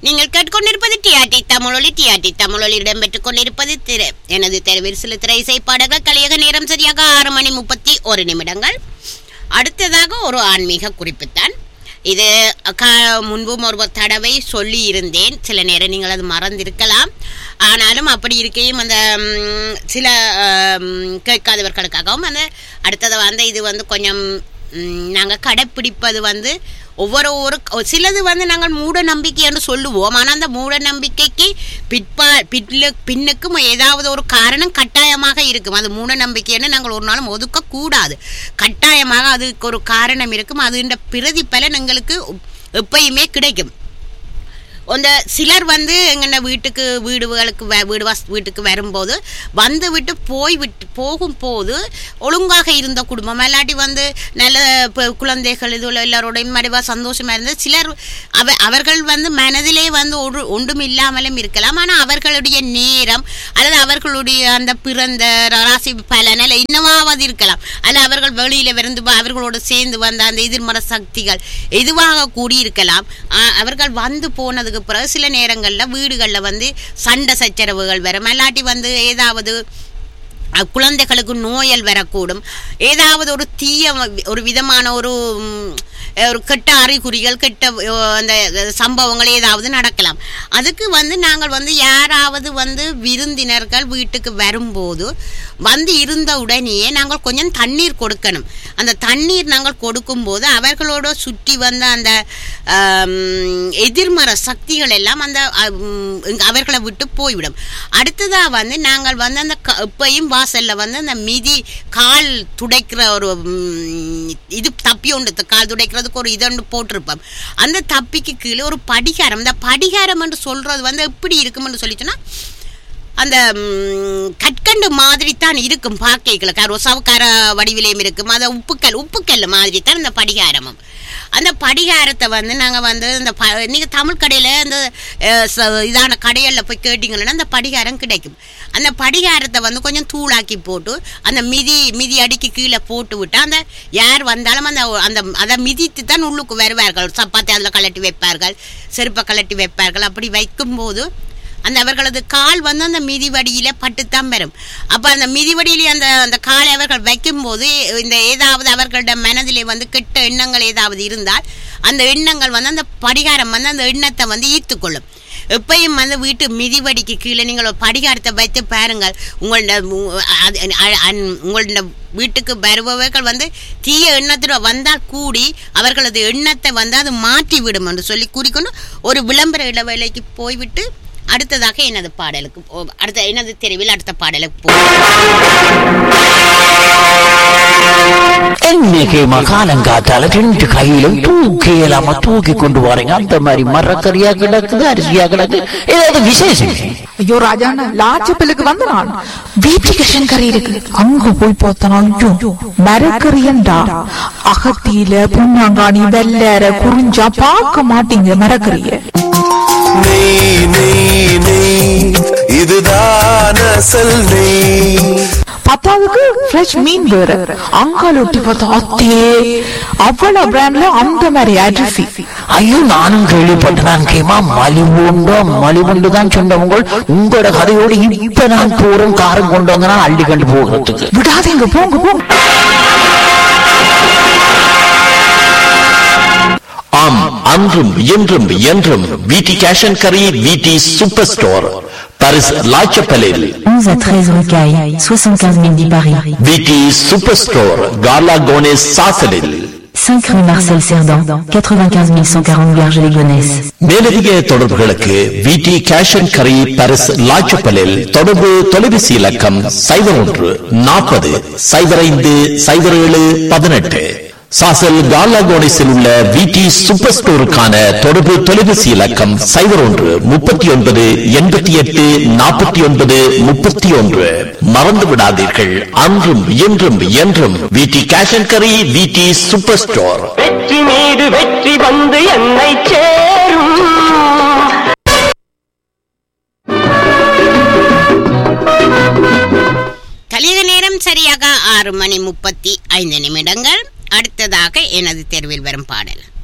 நீங்கள் கேட்டுக்கொண்டிருப்பது டிஆர்டி தமிழொலி. டிஆர்டி தமிழொலி இடம்பெற்றுக் கொண்டிருப்பது எனது தெருவில் சில திரை இசை பாடல்கள். கலியக நேரம் சரியாக 6:31. அடுத்ததாக ஒரு ஆன்மீக குறிப்புத்தான். இது முன்பும் ஒரு தடவை சொல்லி இருந்தேன். சில நேரம் நீங்கள் அது மறந்திருக்கலாம். ஆனாலும் அப்படி இருக்கையும் அந்த சில கேட்காதவர்களுக்காகவும் அந்த அடுத்தது இது கொஞ்சம் நாங்கள் கடைப்பிடிப்பது ஒவ்வொரு சிலது நாங்கள் மூட நம்பிக்கை என்று சொல்லுவோம். ஆனால் அந்த மூட நம்பிக்கைக்கு பின்னுக்கும் ஏதாவது ஒரு காரணம் கட்டாயமாக இருக்கும். அது மூட நம்பிக்கைன்னு நாங்கள் ஒரு நாளும் ஒதுக்கக்கூடாது. கட்டாயமாக அதுக்கு ஒரு காரணம் இருக்கும். அது பிரதிபலன் எங்களுக்கு எப்பயுமே கிடைக்கும். அந்த சிலர் எங்கன்னா வீட்டுக்கு வரும்போது விட்டு போகும்போது ஒழுங்காக இருந்த குடும்பம் இல்லாட்டி நல்ல குழந்தைகள் இதுல எல்லாரோடையும் மறைவா சந்தோஷமா இருந்த சிலர் அவர்கள் மனதிலே ஒன்றும் இல்லாமலும் இருக்கலாம். ஆனால் அவர்களுடைய நேரம் அல்லது அவர்களுடைய அந்த பிறந்த ராசி பலன் அல்ல இன்னமாவது இருக்கலாம். அல்ல அவர்கள் வெளியில விருந்து அவர்களோடு சேர்ந்து வந்த அந்த எதிர்மறை சக்திகள் எதுவாக கூடியிருக்கலாம். அவர்கள் போனதுக்கு பிறகு சில நேரங்கள்ல வீடுகள்ல சண்டை சச்சரவுகள் வரும். இல்லாட்டி ஏதாவது குழந்தைகளுக்கு நோயல் வரக்கூடும். ஏதாவது ஒரு தீய ஒரு விதமான ஒரு கெட்ட அறிகுறிகள் கெட்ட அந்த சம்பவங்கள் ஏதாவது நடக்கலாம். அதுக்கு நாங்கள் யாராவது விருந்தினர்கள் வீட்டுக்கு வரும்போது இருந்த உடனேயே நாங்கள் கொஞ்சம் தண்ணீர் கொடுக்கணும். அந்த தண்ணீர் நாங்கள் கொடுக்கும்போது அவர்களோட சுற்றி அந்த எதிர்மறை சக்திகள் எல்லாம் அந்த அவர்களை விட்டு போய்விடும். அடுத்ததா நாங்கள் அந்த எப்பையும் வாசல்ல அந்த மிதி கால் துடைக்கிற ஒரு இது தப்பி ஒன்று கால் துடைக்கிறதுக்கு ஒரு இதொன்று போட்டிருப்போம். அந்த தப்பிக்கு கீழே ஒரு படிகாரம். இந்த படிகாரம் என்று சொல்றது எப்படி இருக்கும்னு சொல்லிச்சுன்னா அந்த கற்கண்டு மாதிரி தான் இருக்கும். பாக்கைகளை சவுக்கார வடிவிலையும் இருக்கும். அது உப்புக்கல் மாதிரி தான் இந்த படிகாரமும். அந்த படிகாரத்தை நாங்கள் இந்த நீங்கள் தமிழ் கடையில் இந்த இதான கடைகளில் போய் கேட்டிங்கன்னா அந்த படிகாரம் கிடைக்கும். அந்த படிகாரத்தை கொஞ்சம் தூளாக்கி போட்டு அந்த மிதி அடிக்கு கீழே போட்டு விட்டு அந்த யார் வந்தாலும் அதை மிதித்து தான் உள்ளுக்கு வருவார்கள். சப்பாத்தி அதில் கலட்டி வைப்பார்கள், செருப்பை கலட்டி வைப்பார்கள். அப்படி வைக்கும்போது அவர்களது கால் அந்த மிதிவடியில பட்டுத்தான் வரும். அப்ப அந்த மிதிவடியிலே அந்த காலை அவர்கள் வைக்கும்போது இந்த ஏதாவது அவர்களோட மனதிலே கெட்ட எண்ணங்கள் ஏதாவது இருந்தால் அந்த எண்ணங்கள் அந்த படிகாரம் அந்த எண்ணத்தை ஈர்த்துக்கொள்ளும். எப்பயும் வீட்டு மிதிவடிக்கு கீழே நீங்கள் ஒரு படிகாரத்தை வைத்து பாருங்கள். உங்களோட வீட்டுக்கு வருபவர்கள் தீய எண்ணத்தில் வந்தால் கூடி அவர்களது எண்ணத்தை அது மாற்றி விடும் என்று சொல்லி கூறிக்கொண்டு ஒரு விளம்பர இடைவேளைக்கு போய்விட்டு அடுத்ததாக எனது தெருவில் அடுத்த பாடலுக்கு காலங்காத்தால 2 கையிலும் தூக்கி கொண்டு வரீங்க. அந்த மாதிரி மரக்கறியா கிடக்குது, அரிசியா கிடக்கு, ஏதாவது விசேஷம்? ஐயோ ராஜாண்ணா, லாச்சப்பிலுக்கு நான் வீட்டுக்கு கறி இருக்கு அங்க போய் பார்த்தனா மரக்கறியண்டா அகத்தியில புண்ணாங்காணி வெள்ளற குறிஞ்சா பார்க்க மாட்டீங்க மரக்கறிய. இதுதான் அசல் நெய். பத்தாவதுக்கு ஃப்ரெஷ் மீன் வேற அங்காலொட்டி பார்த்தா அத்தே அவ்வளவு பிராண்ட்ல அந்த மாதிரி அரிசி. ஐயோ நானும் கேள்விப்பட்டேன். கேமா மலிவுண்டு தான் சொன்னவங்க உங்களோட கதையோடு இப்ப நான் போறோம் காரம் கொண்டு வந்தா அள்ளி கண்டு போகிறதுக்கு விடாதீங்க. போங்க. ஆம், அன்றும் இன்றும் என்றும் வீட்டி cash and curry வீட்டி super store Paris லாச்சப்பலில் 11 à 13 rue Caille, 75 010 Paris. வீட்டி super store காலா கோனேஸ் சாசலில் 5 rue Marcel Cerdan, 95 140 Garges-les-Gonesse. மேலதிக தொடர்புகளுக்கு வீட்டி கேஷ் அண்ட் கரி பாரிஸ் லாச்சப்பலில் தொடர்பு தொலைபேசி இலக்கம் 01 40 05 07 18. சாசல் காலாகோனிஸில் உள்ள வீட்டி சூப்பர் ஸ்டோருக்கான தொடர்பு தொலைபேசி இலக்கம் 01 39 88 49 31. மறந்து விடாதீர்கள், அன்றும் இன்றும் என்றும் வீட்டி cash and curry வீட்டி super store. வெற்றி மீது வெற்றி என்னை சேரும். கலிக நேரம் சரியாக 6:35. அடுத்ததாக எனது தெருவில் வரும் பாடல்.